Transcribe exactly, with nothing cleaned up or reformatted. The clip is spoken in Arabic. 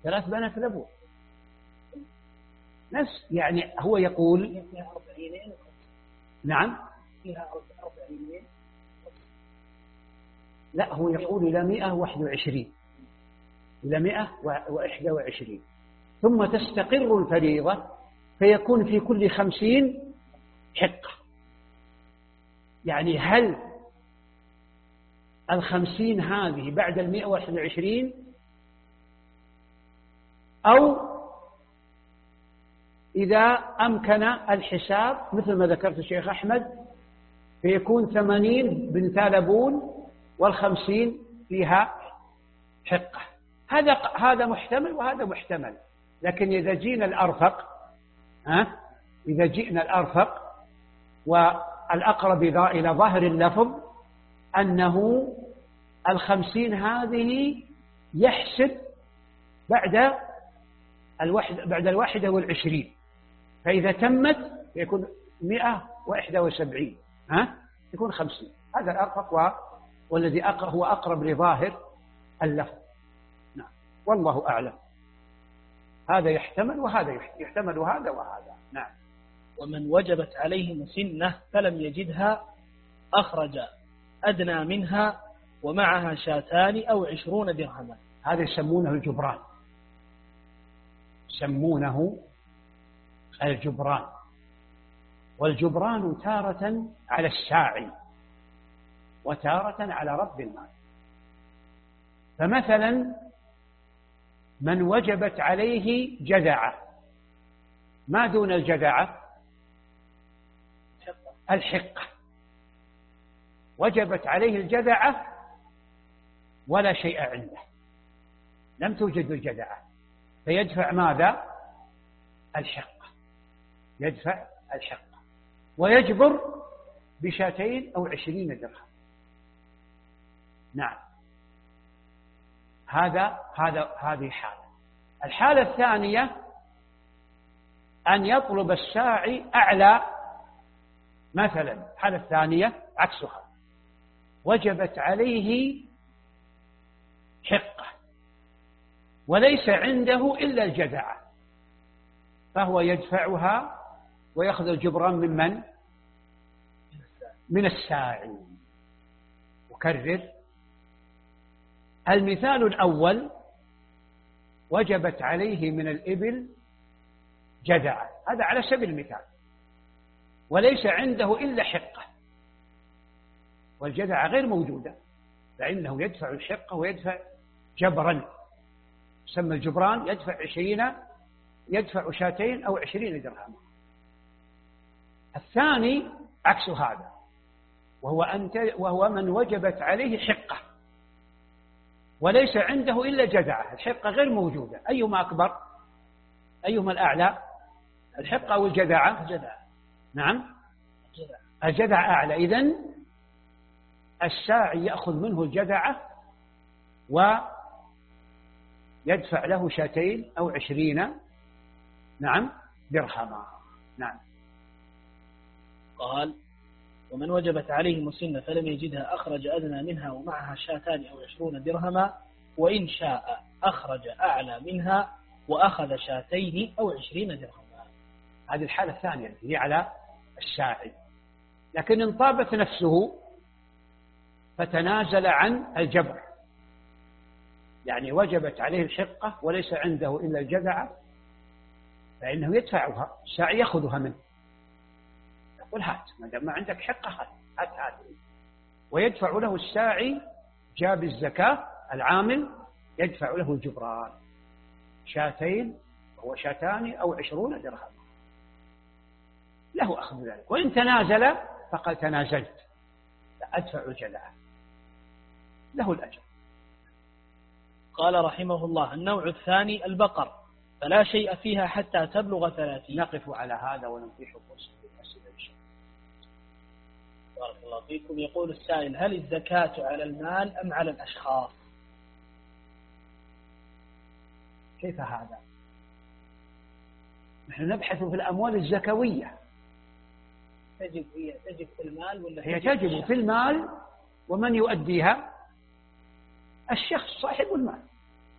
ثلاث بنات لأبوه نفس، يعني هو يقول نعم لا، هو يقول إلى مئة وواحد وعشرين، إلى مئة وإحدى وعشرين، ثم تستقر الفريضة فيكون في كل خمسين حقة. يعني هل الخمسين هذه بعد المئة وواحد وعشرين أو إذا أمكن الحساب مثل ما ذكرت الشيخ أحمد فيكون ثمانين بنت لبون والخمسين فيها حقة. هذا هذا محتمل وهذا محتمل. لكن إذا جينا الأرفق ها إذا جئنا الأرفق والأقرب إلى ظاهر اللفظ أنه الخمسين هذه يحسب بعد الواحد بعد الواحدة والعشرين، فإذا تمت يكون مئة وإحدى وسبعين ها يكون خمسين. هذا الأرفق و... والذي هو أقرب لظاهر اللفظ. نعم والله أعلم. هذا يحتمل وهذا يحتمل وهذا وهذا. نعم. ومن وجبت عليه مسنة فلم يجدها أخرج أدنى منها ومعها شاتان أو عشرون درهما. هذا يسمونه الجبران، يسمونه الجبران. والجبران تارة على الساعي وتارة على رب المال. فمثلا من وجبت عليه جذعة، ما دون الجذعة الحقة، وجبت عليه الجذعة ولا شيء عنده، لم توجد الجذعة، فيدفع ماذا؟ الحقة، يدفع الحقة ويجبر بشاتين أو عشرين درهم. نعم. هذا هذا هذه حالة. الحالة الثانية أن يطلب الساعي أعلى، مثلا الحالة الثانية عكسها، وجبت عليه حقة وليس عنده إلا الجذعة، فهو يدفعها ويأخذ الجبران من من؟ من الساعي. أكرر، المثال الأول وجبت عليه من الإبل جذعة، هذا على سبيل المثال، وليس عنده إلا حقة، والجذعة غير موجودة، فإنه يدفع الحقة ويدفع جبرا، يسمى الجبران، يدفع عشرين، يدفع شاتين أو عشرين درهما. الثاني عكس هذا، وهو, أنت وهو من وجبت عليه حقة وليس عنده إلا جذعة، الحقة غير موجودة، أيهما أكبر؟ أيهما الأعلى؟ الحقة أو الجذعة؟ الجذعة. نعم الجذعة أعلى. إذن الساعي يأخذ منه الجذعة ويدفع له شاتين أو عشرين نعم درهما. نعم. قال: ومن وجبت عليه مسنة فلم يجدها أخرج أدنى منها ومعها شاتان أو عشرون درهما، وإن شاء أخرج أعلى منها وأخذ شاتين أو عشرين درهما. هذه الحالة الثانية هي على الساعي. لكن إن طابت نفسه فتنازل عن الجبر، يعني وجبت عليه الحقة وليس عنده إلا الجذعة، فإنه يدفعها، الساعي يأخذها منه، يقول هات، ما دام ما عندك حقة هات هات هذه، ويدفع له الساعي جاب الزكاة العامل يدفع له الجبران شاتين وهو شاتان أو عشرون درهم، له أخذ ذلك. وإن تنازل فقد تنازلت أدفع الجذعة، له الأجر. قال رحمه الله: النوع الثاني البقر، فلا شيء فيها حتى تبلغ ثلاثين. نقف على هذا ونمضي فرصة الأسئلة إن شاء الله. بارك الله فيكم. يقول السائل: هل الزكاة على المال أم على الأشخاص؟ كيف هذا؟ نحن نبحث في الأموال الزكوية. تجب هي تجب في المال ولا هي تجب في المال، ومن يؤديها؟ الشخص صاحب المال.